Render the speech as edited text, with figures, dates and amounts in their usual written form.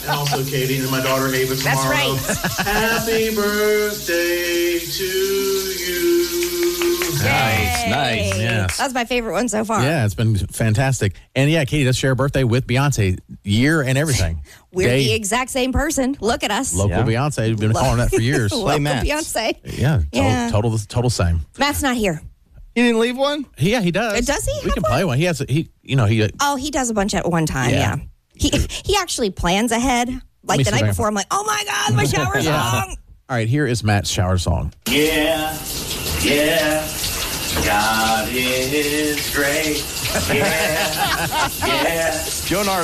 And also Katie and my daughter Ava tomorrow. That's right. Happy birthday to you. Nice. Yes. That's my favorite one so far. Yeah, it's been fantastic. And yeah, Katie does share a birthday with Beyonce, year and everything. We're the exact same person. Look at us. Local Beyonce. We've been calling that for years. Local Matt. Beyonce. Yeah, total same. Matt's not here. You didn't leave one? Yeah, he does. Does he We have can play one. He has. He. Oh, he does a bunch at one time. Yeah. Yeah. He actually plans ahead. Like me the see night if I can- before, I'm like, oh my God, my shower song. All right, here is Matt's shower song. Yeah, yeah, God is great. Yeah, yeah. Joe and I are